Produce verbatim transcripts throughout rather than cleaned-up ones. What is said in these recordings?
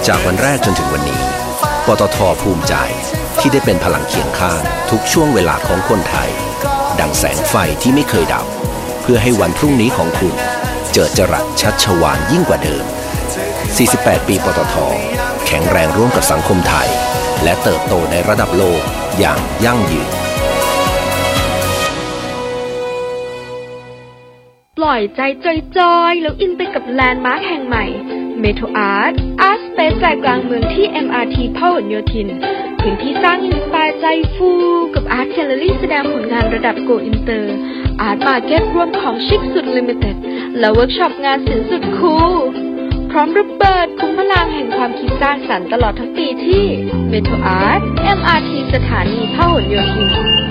จากวันแรกจนถึงวันนี้ปตท.ภูมิใจที่ได้เป็นพลังเคียงข้างทุกช่วงเวลาของคนไทยดังแสงไฟที่ไม่เคยดับเพื่อให้วันพรุ่งนี้ของคุณเจิดจรัสชัชวาลยิ่งกว่าเดิมสี่สิบแปดปีปตท.แข็งแรงร่วมกับสังคมไทยและเติบโตในระดับโลกอย่างยั่งยืนปล่อยใจจอยๆแล้วอินไปกับแลนด์มาร์คแห่งใหม่เมโทรอาร์ตอาร์ตสเปซใจกลางเมืองที่ เอ็ม อาร์ ที พหลโยธินพื้นที่สร้างอินสไปร์ใจฟูกับอาร์ตแกลเลอรี่แสดงผลงานระดับโกอินเตอร์อาร์ตมาร์เก็ตรวมของชิคสุดลิมิเต็ดและเวิร์กช็อปงานศิลป์สุดคูลพร้อมระเบิดคุ้มพลังแห่งความคิดสร้างสรรค์ตลอดทั้งปีที่เมโทรอาร์ต เอ็ม อาร์ ที สถานีพหลโยธิน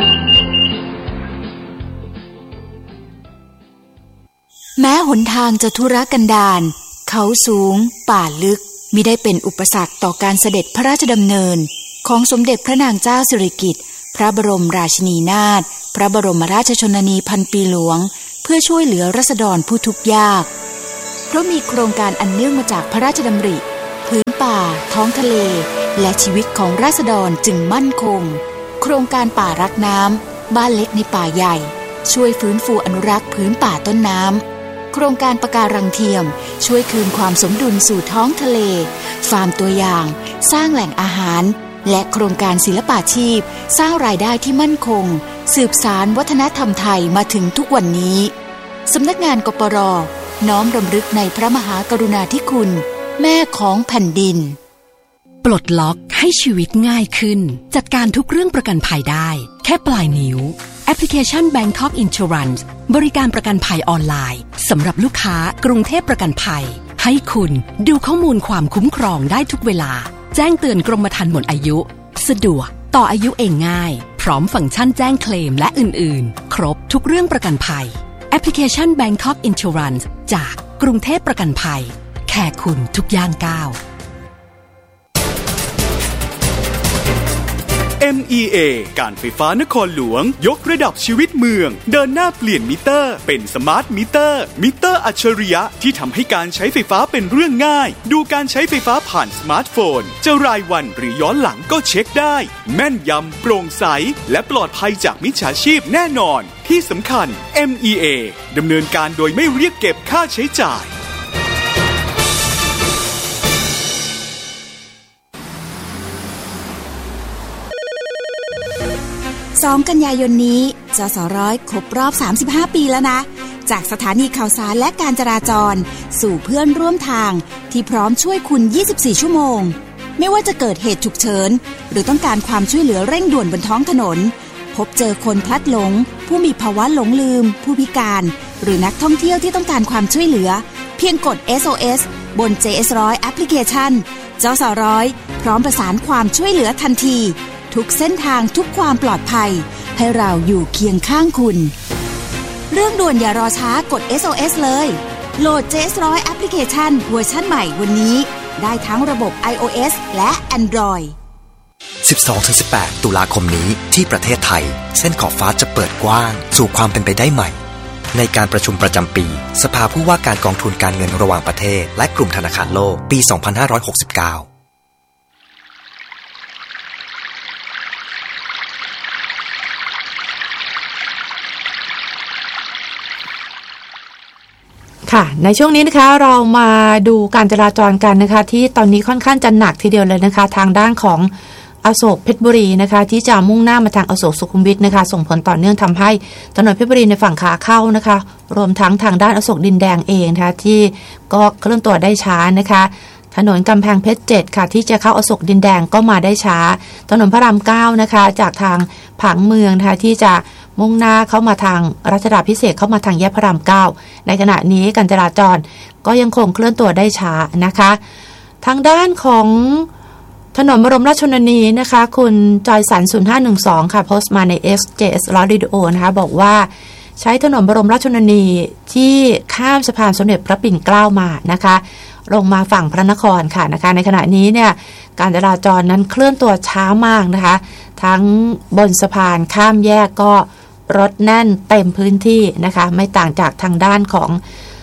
แม้หนทางจะทุรกันดารเขาสูงป่าลึกมิได้เป็นอุปสรรคต่อการเสด็จพระราชดำเนินของสมเด็จพระนางเจ้าสิริกิติ์พระบรมราชินีนาถพระบรมราชชนนีพันปีหลวงเพื่อช่วยเหลือราษฎรผู้ทุกข์ยากเพราะมีโครงการอันเนื่องมาจากพระราชดำริพื้นป่าท้องทะเลและชีวิตของราษฎรจึงมั่นคงโครงการป่ารักน้ำบ้านเล็กในป่าใหญ่ช่วยฟื้นฟูอนุรักษ์พื้นป่าต้นน้ำโครงการปะการังเทียมช่วยคืนความสมดุลสู่ท้องทะเลฟาร์มตัวอย่างสร้างแหล่งอาหารและโครงการศิลปาชีพสร้างรายได้ที่มั่นคงสืบสานวัฒนธรรมไทยมาถึงทุกวันนี้สำนักงานกปร.น้อมรำลึกในพระมหากรุณาธิคุณแม่ของแผ่นดินปลดล็อกให้ชีวิตง่ายขึ้นจัดการทุกเรื่องประกันภัยได้แค่ปลายนิ้วแอปพลิเคชัน Bangkok Insurance บริการประกันภัยออนไลน์สำหรับลูกค้ากรุงเทพประกันภัยให้คุณดูข้อมูลความคุ้มครองได้ทุกเวลาแจ้งเตือนกรมธรรม์หมดอายุสะดวกต่ออายุเองง่ายพร้อมฟังก์ชันแจ้งเคลมและอื่นๆครบทุกเรื่องประกันภัยแอปพลิเคชัน Bangkok Insurance จากกรุงเทพประกันภัยแค่คุณทุกย่างก้าวเอ็ม อี เอ การไฟฟ้านครหลวงยกระดับชีวิตเมืองเดินหน้าเปลี่ยนมิเตอร์เป็นสมาร์ทมิเตอร์มิเตอร์อัจฉริยะที่ทำให้การใช้ไฟฟ้าเป็นเรื่องง่ายดูการใช้ไฟฟ้าผ่านสมาร์ทโฟนจะรายวันหรือย้อนหลังก็เช็คได้แม่นยำโปร่งใสและปลอดภัยจากมิจฉาชีพแน่นอนที่สำคัญ เอ็ม อี เอ ดำเนินการโดยไม่เรียกเก็บค่าใช้จ่ายสองกันยายนนี้จสร้อยครบรอบสามสิบห้าปีแล้วนะจากสถานีข่าวสารและการจราจรสู่เพื่อนร่วมทางที่พร้อมช่วยคุณยี่สิบสี่ชั่วโมงไม่ว่าจะเกิดเหตุฉุกเฉินหรือต้องการความช่วยเหลือเร่งด่วนบนท้องถนนพบเจอคนพลัดหลงผู้มีภาวะหลงลืมผู้พิการหรือนักท่องเที่ยวที่ต้องการความช่วยเหลือเพียงกด เอส โอ เอส บน เจ เอส หนึ่งร้อย แอปพลิเคชันจสร้อยพร้อมประสานความช่วยเหลือทันทีทุกเส้นทางทุกความปลอดภัยให้เราอยู่เคียงข้างคุณเรื่องด่วนอย่ารอช้ากด เอส โอ เอส เลยโหลด เจ เอส หนึ่งร้อย แอปพลิเคชันเวอร์ชันใหม่วันนี้ได้ทั้งระบบ ไอ โอ เอส และ Android สิบสองถึงสิบแปด ตุลาคมนี้ที่ประเทศไทยเส้นขอบฟ้าจะเปิดกว้างสู่ความเป็นไปได้ใหม่ในการประชุมประจำปีสภาผู้ว่าการกองทุนการเงินระหว่างประเทศและกลุ่มธนาคารโลกปีสองพันห้าร้อยหกสิบเก้าค่ะในช่วงนี้นะคะเรามาดูการจราจรกันนะคะที่ตอนนี้ค่อนข้างจะหนักทีเดียวเลยนะคะทางด้านของอโศกเพชรบุรีนะคะที่จะมุ่งหน้ามาทางอโศกสุขุมวิทนะคะส่งผลต่อเนื่องทำให้ถนนเพชรบุรีในฝั่งขาเข้านะคะรวมทั้งทางด้านอโศกดินแดงเองนะคะที่ก็เคลื่อนตัวได้ช้านะคะถนนกำแพงเพชรเจ็ดค่ะที่จะเข้าอโศกดินแดงก็มาได้ช้าถนนพระรามเก้านะคะจากทางผังเมืองนะคะที่จะมุ่งหน้าเข้ามาทางรัชดาภิเษกเข้ามาทางแยกพระรามเก้าในขณะนี้การจราจรก็ยังคงเคลื่อนตัวได้ช้านะคะทางด้านของถนนบรมราชชนนีนะคะคุณจอยสันศูนย์ห้าหนึ่งสองค่ะโพสต์มาใน เอส เจ เอส Radio นะคะบอกว่าใช้ถนนบรมราชชนนีที่ข้ามสะพานสมเด็จพระปิ่นเกล้ามานะคะลงมาฝั่งพระนครค่ะนะคะในขณะนี้เนี่ยการจราจรนั้นเคลื่อนตัวช้ามากนะคะทั้งบนสะพานข้ามแยกก็รถแน่นเต็มพื้นที่นะคะไม่ต่างจากทางด้านของ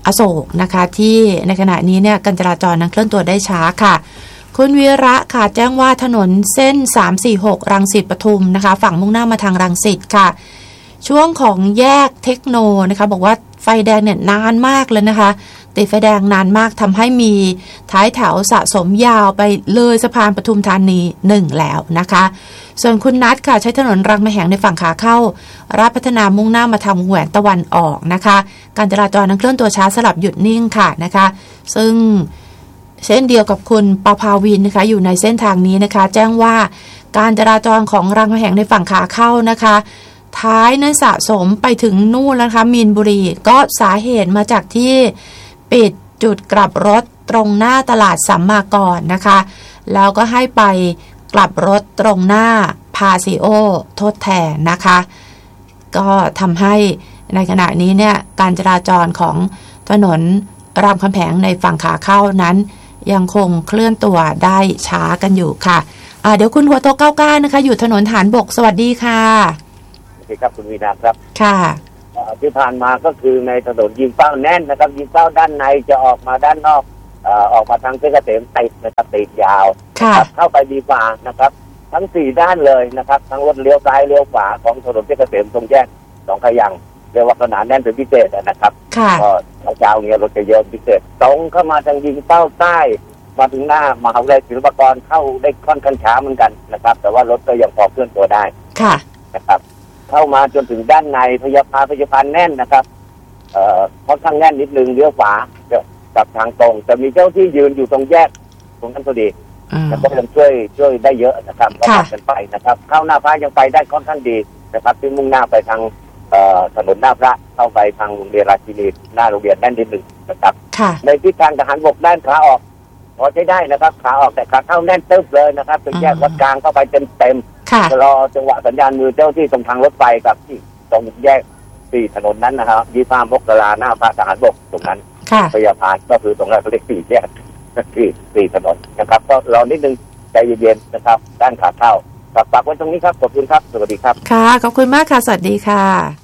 อโศกนะคะที่ในขณะนี้เนี่ยการจราจรนั้นเคลื่อนตัวได้ช้าค่ะคุณวีระค่ะแจ้งว่าถนนเส้นสาม สี่ หกรังสิตปทุมนะคะฝั่งมุ่งหน้ามาทางรังสิตค่ะช่วงของแยกเทคโนนะคะบอกว่าไฟแดงเนี่ยนานมากเลยนะคะติดไฟแดงนานมากทำให้มีท้ายแถวสะสมยาวไปเลยสะพานปทุมธานีหนึ่งแล้วนะคะส่วนคุณนัทค่ะใช้ถนนรามคำแหงในฝั่งขาเข้าราชพัฒนามุ่งหน้ามาทางวงแหวนตะวันออกนะคะการจราจรนั้นเคลื่อนตัวช้าสลับหยุดนิ่งค่ะนะคะซึ่งเช่นเดียวกับคุณปภาวินนะคะอยู่ในเส้นทางนี้นะคะแจ้งว่าการจราจรของรามคำแหงในฝั่งขาเข้านะคะท้ายนั้นสะสมไปถึงนู่นแล้วนะคะมีนบุรีก็สาเหตุมาจากที่ปิดจุดกลับรถตรงหน้าตลาดสัมมากรนะคะแล้วก็ให้ไปกลับรถตรงหน้าพาซิโอทดแทนนะคะก็ทำให้ในขณะนี้เนี่ยการจราจรของถนนรามคำแหงในฝั่งขาเข้านั้นยังคงเคลื่อนตัวได้ช้ากันอยู่ค่ะอ่าเดี๋ยวคุณหัวโตเก้าเก้านะคะอยู่ถนนฐานบกสวัสดีค่ะสวัสดีครับคุณวีนาครับค่ะที่ผ่านมาก็คือในถนนยิงเป้าแน่นนะครับยิงเป้าด้านในจะออกมาด้านนอกเอ่อออกมาทางเพชรเกษมติดนะครับติดยาวครับเข้าไปดีกว่านะครับทั้งสี่ด้านเลยนะครับทั้งรถเลี้ยวซ้ายเลี้ยวขวาของถนนเพชรเกษมตรงแยกสองขยังเรียกว่าขนาดแน่นเป็นพิเศษนะครับก็เช้าๆเงี้ยรถจะเยอะพิเศษตรงเข้ามาทางยิงเป้าใต้มาถึงหน้ามหาวิทยาลัยศิลปากรเข้าได้ค่อนข้างช้าเหมือนกันนะครับแต่ว่ารถก็ยังพอเคลื่อนตัวได้ค่ะนะครับเข้ามาจนถึงด้านในพยาพาพยาพานแน่นนะครับเอ่อค่อนข้างแน่นนิดนึงเลี้ยวขวาจะกลับทางตรงแต่มีเจ้าที่ยืนอยู่ตรงแยกตรงนั้นพอดีแล้วก็ยังช่วยช่วยได้เยอะนะครับก็ผ่านกันไปนะครับเข้าหน้าพระยังไปได้ค่อนข้างดีนะครับที่มุ่งหน้าไปทางเอ่อถนนหน้าพระเข้าไปทางโรงเรียนราชินีหน้าโรงเรียนแน่นนิดนึงนะครับในทิศทางทหารบกด้านขาออกพอใช้ได้นะครับขาออกแต่ขาเข้าแน่นตึ๊บเลยนะครับเป็นแยกวัดกลางเข้าไปเต็มเต็มรอจังหวะสัญญาณมือเจ้าที่ตรงทางรถไฟกับที่ตรงแยกสี่ถนนนั้นนะครับยี่สิบห้ามกราหน้าพระทหารบกตรงนั้นพยาพานก็คือตรงนั้นเขาเรียกสี่แยกสี่สี่ถนนนะครับก็รอนิดนึงใจเย็นๆนะครับด้านขาเข้าฝากไว้ตรงนี้ครับขอบคุณครับสวัสดีครับค่ะขอบคุณมากค่ะสวัสดีค่ะ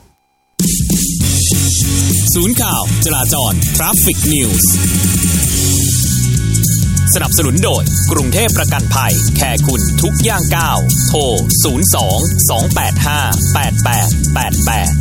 ศูนย์ข่าวจราจร Traffic News สนับสนุนโดยกรุงเทพประกันภัยแค่คุณทุกย่างก้าวโทรศูนย์ สอง สอง แปด ห้า แปด แปด แปด แปด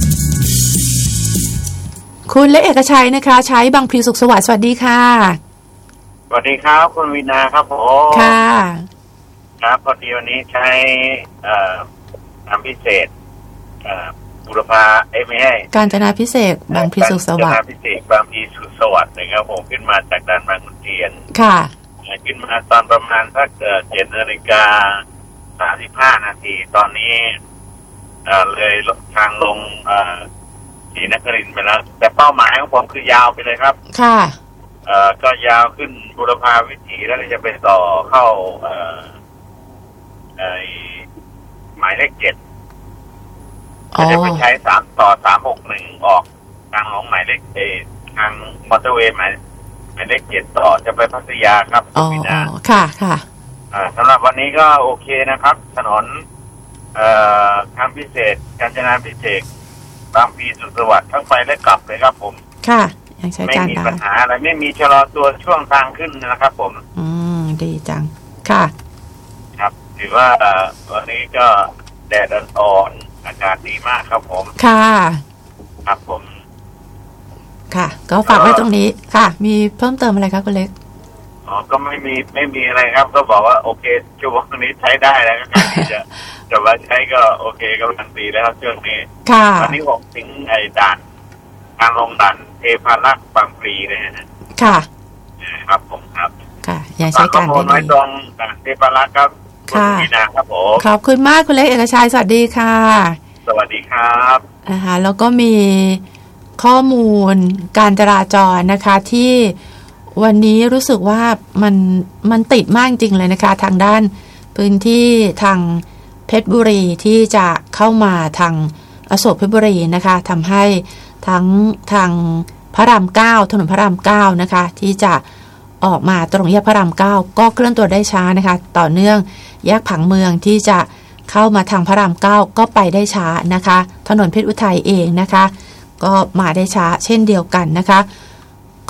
คุณเล็กเอกชัยนะคะใช้บางพลีสุขสวัสดิ์สวัสดีค่ะสวัสดีครับคุณวินาครับผมค่ะครับพอดีวันนี้ใช้เอ่อทำพิเศษเอ่อบุรพาเอ้ไม่ใช่การจนาพิเศษบางพลีสุขสวัสดิ์การจนาพิเศษบางพลีสุขสวัสดิ์นะครับผมขึ้นมาจากด่านบางขุนเทียนค่ะขึ้นมาตอนประมาณสักเอ่อเจ็ดนาฬิกาสามสิบห้านาทีตอนนี้เอ่อเลยทางลงเอ่อศรีนครินทร์ไปแล้วแต่เป้าหมายของผมคือยาวไปเลยครับค่ะเอ่อก็ยาวขึ้นบุรพาวิถีแล้วจะไปต่อเข้าเอ่อไอหมายเลขเจ็ดจะไปใช้สามต่อสามหกหนึ่งออกทางของหมายเลขเอทางมอเตอร์เวย์หมายหมายเลขเจ็ดต่อจะไปพัทยาครับอ๋อค่ะค่ะอ่าสำหรับวันนี้ก็โอเคนะครับถนนเอ่อทางพิเศษกาญจนาพิเศษบางพลีสุขสวัสดิ์ทั้งไปและกลับเลยครับผมค่ะยังใช้การได้ไม่มีปัญหาอะไรไม่มีชะลอตัวช่วงทางขึ้นนะครับผมอืมดีจังค่ะครับถือว่าวันนี้ก็แดดอ่อนอากาศดีมากครับผมค่ะครับผมค่ะก็ฝากไว้ตรงนี้ค่ะมีเพิ่มเติมอะไรคะคุณเล็กอ๋อก็ไม่มีไม่มีอะไรครับก็บอกว่าโอเคช่วงนี้ใช้ได้แล้วก็การที่จะจะว่าใช้ก็โอเคกำลังดีแล้วครับช่วงนี้ค่ะวันนี้ผมถึงไอ้ด่านทางลงด่านเทพารักษ์บางพลีเลยนะค่ะครับผมครับค่ะยังใช้การได้ดีตรงด่านเทพารักษ์ครับค่ะครับผมขอบคุณมากคุณเล็กเอกชัยสวัสดีค่ะสวัสดีครับนะคะแล้วก็มีข้อมูลการจราจรนะคะที่วันนี้รู้สึกว่ามันมันติดมากจริงเลยนะคะทางด้านพื้นที่ทางเพชรบุรีที่จะเข้ามาทางอโศกเพชรบุรีนะคะทำให้ทั้งทางพระรามเก้าถนนพระรามเก้านะคะที่จะออกมาตรงแยกพระรามเก้าก็เคลื่อนตัวได้ช้านะคะต่อเนื่องแยกผังเมืองที่จะเข้ามาทางพระรามเก้าก็ไปได้ช้านะคะถนนเพชรอุทัยเองนะคะก็มาได้ช้าเช่นเดียวกันนะคะ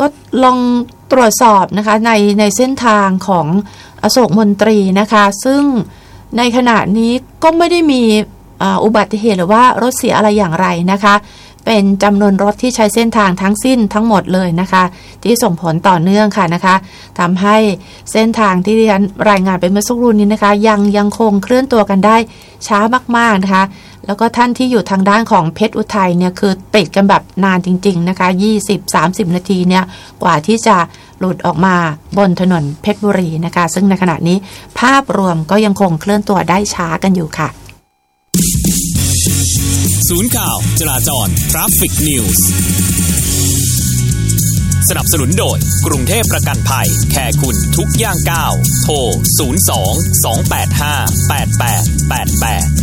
ก็ลองตรวจสอบนะคะในในเส้นทางของอโศกมนตรีนะคะซึ่งในขณะนี้ก็ไม่ได้มีอุบัติเหตุหรือว่ารถเสียอะไรอย่างไรนะคะเป็นจำนวนรถที่ใช้เส้นทางทั้งสิ้นทั้งหมดเลยนะคะที่ส่งผลต่อเนื่องค่ะนะคะทำให้เส้นทางที่ดิฉันรายงานไปเมื่อสักครู่นี้นะคะยังยังคงเคลื่อนตัวกันได้ช้ามากๆนะคะแล้วก็ท่านที่อยู่ทางด้านของเพชรอุทัยเนี่ยคือติดกันแบบนานจริงๆนะคะ ยี่สิบถึงสามสิบ นาทีเนี่ยกว่าที่จะหลุดออกมาบนถนนเพชรบุรีนะคะซึ่งในขณะนี้ภาพรวมก็ยังคงเคลื่อนตัวได้ช้ากันอยู่ค่ะศูนย์ข่าวจราจร Traffic News สนับสนุนโดยกรุงเทพประกันภัยแคร์คุณทุกย่างก้าวโทรศูนย์ สอง สอง แปด ห้า แปด แปด แปด แปด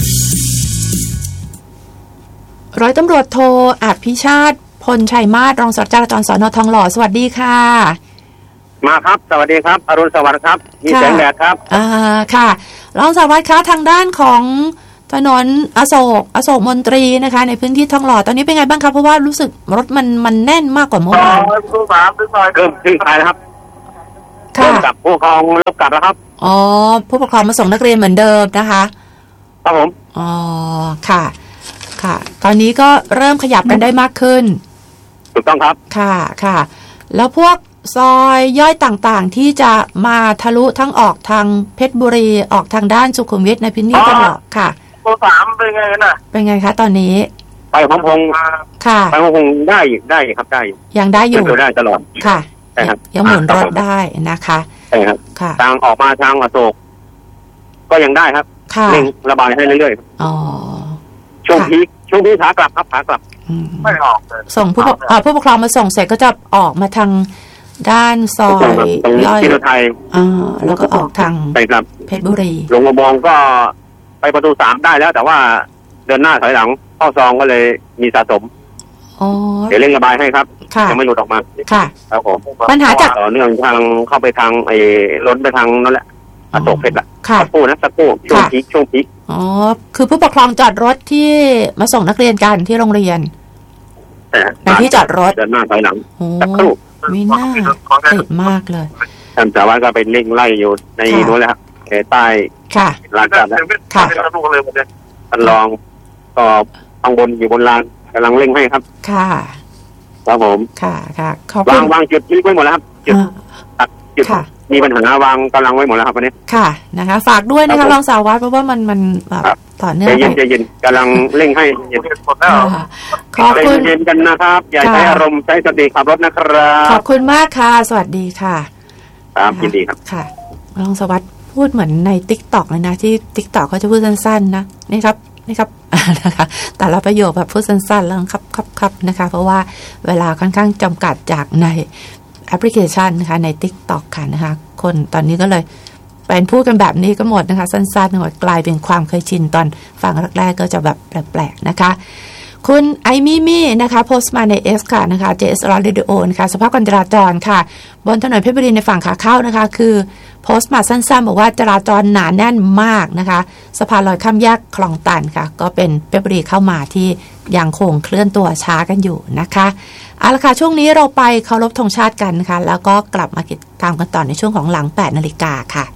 ร้อยตำรวจโทอภิชาติพลชัยมาศรองสารวัตรจราจรสน.ทองหล่อสวัสดีค่ะมาครับสวัสดีครับอรุณสวัสดิ์ครับมีแสงแดดครับอ่าค่ะรองสารวัตรคะทางด้านของถนนอโศกอโศกมนตรีนะคะในพื้นที่ทองหล่อตอนนี้เป็นไงบ้างครับเพราะว่ารู้สึกรถมันมันแน่นมากกว่าเมื่อวานผู้สามผู้ซอยเริ่มคลี่คลายแล้วครับเริ่มกลับผู้ปกครองเริ่มกลับแล้วครับอ๋อผู้ปกครองมาส่งนักเรียนเหมือนเดิมนะคะครับผมอ๋อค่ะค่ะตอนนี้ก็เริ่มขยับกันได้มากขึ้นถูกต้องครับค่ะค่ะแล้วพวกซอยย่อยต่างๆที่จะมาทะลุทั้งออกทางเพชรบุรีออกทางด้านสุขุมวิทในพื้นที่ตลอดค่ะโปรสามเป็นไงกันน่ะเป็นไงคะตอนนี้ไปพงพงค่ะไปพงพงได้ได้ครับได้ยังได้อยู่ได้ตลอดค่ะใช่ครับยังหมุนรถได้นะคะใช่ครับค่ะทางออกมาทางอโศกก็ยังได้ครับเร่งระบายให้เรื่อยๆอ๋อช่วงพีคช่วงพีคขากลับครับขากลับไม่ออกส่งผู้ผู้ปกครองมาส่งเสร็จก็จะออกมาทางด้านซอยย่อยที่ไทยอ่าแล้วก็ออกทางไปครับเพชรบุรีลงมองก็ไปประตูสามได้แล้วแต่ว่าเดินหน้าถอยหลังเข้าซองก็เลยมีสะสมอ๋อเดี๋ยวเร่งระบายให้ครับยังไม่หลุดออกมาค่ะครับผมปัญหาจากต่อเนื่องทางเข้าไปทางไอ้ล้นไปทางนั่นแหละอโศกเพชรละสักครู่นะสักครู่ช่วงพีคช่วงพีคอ๋อคือผู้ปกครองจอดรถที่มาส่งนักเรียนกันที่โรงเรียนในที่จอดรถเดินหน้าถอยหลังสักครู่ไม่น่าติดมากเลยท่านสารวัตรก็ไปเร่งไล่อยู่ในนู้นแล้วครับใต้ค่ะลานจอดค่ะท่านรองก็ข้างบนอยู่บนลานกำลังเร่งให้ครับค่ะครับผมค่ะค่ะวางวางจุดที่ไว้หมดแล้วครับจุดตัดจุดมีปัญหาวางกำลังไว้หมดแล้วครับวันนี้ค่ะนะคะฝากด้วยนะคะรองสารวัตรเพราะว่ามันมันแบบต่อเนื่องไปเย็นเย็นกำลังเร่งให้เย็นหมดแล้วขอบคุณเย็นกันนะครับอย่าใช้อารมณ์ใช้สติขับรถนะครับขอบคุณมากค่ะสวัสดีค่ะครับยินดีครับค่ะรองสารวัตรพูดเหมือนใน TikTok เลยนะที่ TikTok เขาจะพูดสั้นๆนะนี่ครับนี่ครับนะคะแต่ละประโยคแบบพูดสั้นๆแล้วครับครับครับนะคะเพราะว่าเวลาค่อนข้างจำกัดจากในแอปพลิเคชันนะคะใน TikTok ค่ะนะคะคนตอนนี้ก็เลยเป็นพูดกันแบบนี้ก็หมดนะคะสั้นๆหมดกลายเป็นความเคยชินตอนฟังแรกๆก็จะแบบแปลกๆนะคะคุณไอมี่มี่นะคะโพสต์มาใน X ค่ะนะคะ เจ เอส Radio นะคะสภาพการจราจรค่ะบนถนนเพชรบุรีในฝั่งขาเข้านะคะคือโพสต์มาสั้นๆบอกว่าจราจรหนาแน่นมากนะคะสะพานลอยข้ามแยกคลองตันค่ะก็เป็นเพชรบุรีเข้ามาที่ยังคงเคลื่อนตัวช้ากันอยู่นะคะเอาละค่ะช่วงนี้เราไปเคารพธงชาติกันนะคะแล้วก็กลับมาติดตามกันต่อในช่วงของหลังแปดนาฬิกาค่ะ